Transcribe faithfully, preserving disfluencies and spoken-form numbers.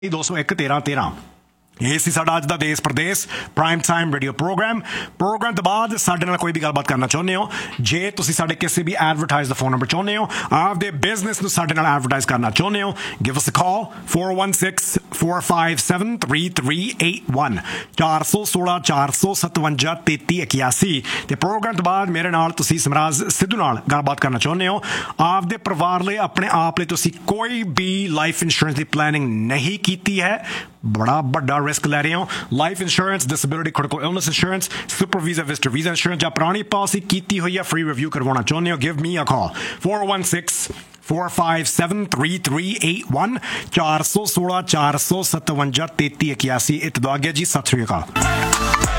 दो सौ एक तेरह तेरह ਇਹ ਸੀ ਸਾਡਾ ਅੱਜ ਦਾ ਦੇਸ਼ Pradesh prime time radio programme programme ਤੋਂ ਬਾਅਦ ਸਾਡੇ ਨਾਲ ਕੋਈ ਵੀ ਗੱਲਬਾਤ ਕਰਨਾ ਚਾਹੁੰਦੇ ਹੋ ਜੇ ਤੁਸੀਂ ਸਾਡੇ ਕਿਸੇ ਵੀ ਐਡਵਰਟਾਈਜ਼ ਦਾ ਫੋਨ ਨੰਬਰ ਚਾਹੁੰਦੇ ਹੋ ਆਪਦੇ ਬਿਜ਼ਨਸ ਨੂੰ ਸਾਡੇ ਨਾਲ ਐਡਵਰਟਾਈਜ਼ ਕਰਨਾ ਚਾਹੁੰਦੇ ਹੋ ਗਿਵ ਅਸ ਅ ਕਾਲ four one six four five seven three three eight one ਚਾਰ ਸੌ ਸੋਲਾਂ ਚਾਰ ਸੌ ਸਤਵੰਜਾ ਤੇਤੀ ਇਕਿਆਸੀ ਤੇ ਪ੍ਰੋਗਰਾਮ ਤੋਂ ਬਾਅਦ ਮੇਰੇ ਨਾਲ ਤੁਸੀਂ ਸਮਰਾਜ ਸਿੱਧੂ ਨਾਲ ਗੱਲਬਾਤ ਕਰਨਾ ਚਾਹੁੰਦੇ ਹੋ ਆਪਦੇ ਪਰਿਵਾਰ ਲਈ ਆਪਣੇ ਆਪ ਲਈ ਤੁਸੀਂ ਕੋਈ ਵੀ ਲਾਈਫ ਇੰਸ਼ੋਰੈਂਸ ਦੀ ਪਲੈਨਿੰਗ ਨਹੀਂ ਕੀਤੀ ਹੈ बड़ा बड़ा रिस्क लै रहे हो life insurance disability critical illness insurance super visa visitor visa insurance या पुरानी पॉलिसी की हुई है फ्री रिव्यू करवाना चाहते हो give me a call four one six four five seven three three eight one चार सौ सोलह चार सौ सतवंजा तेती इक्यासी इतदा गया जी सत श्री अकाल।